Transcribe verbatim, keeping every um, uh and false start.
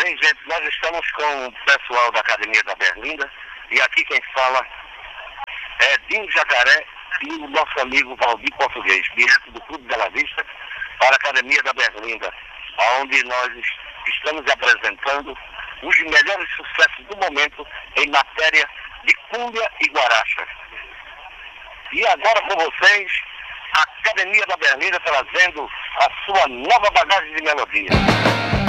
Bem, gente, nós estamos com o pessoal da Academia da Berlinda e aqui quem fala é Dinho Jacaré e o nosso amigo Valdir Português, direto do Clube Bela Vista para a Academia da Berlinda, onde nós estamos apresentando os melhores sucessos do momento em matéria de cúmbia e guaracha. E agora com vocês, a Academia da Berlinda trazendo a sua nova bagagem de melodia.